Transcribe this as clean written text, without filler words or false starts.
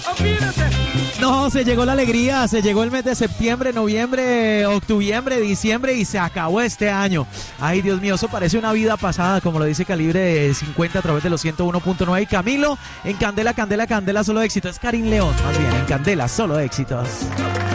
No, se llegó la alegría, se llegó el mes de septiembre, noviembre, octubre, diciembre y se acabó este año. Ay, Dios mío, eso parece una vida pasada, como lo dice Calibre 50 a través de los 101.9. Y Camilo, en Candela, Candela, Candela, solo éxitos. Es Karim León, más bien, en Candela, solo éxitos.